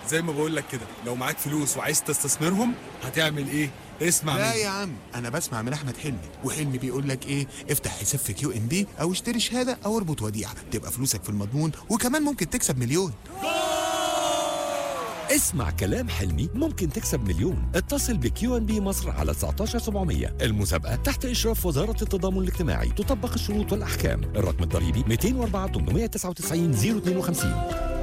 زي ما بقول لك كده، لو معاك فلوس وعايز تستثمرهم هتعمل ايه؟ اسمع لا مني. يا عم، انا بسمع من احمد حلمي، وحلمي بيقول لك ايه؟ افتح حساب في كيو ام بي او اشتري شهاده او اربط وديعه، تبقى فلوسك في المضمون وكمان ممكن تكسب مليون. اسمع كلام حلمي، ممكن تكسب مليون. اتصل بكيو ان بي مصر على 19700. المسابقة تحت إشراف وزارة التضامن الاجتماعي، تطبق الشروط والأحكام. الرقم الضريبي 204 899 052.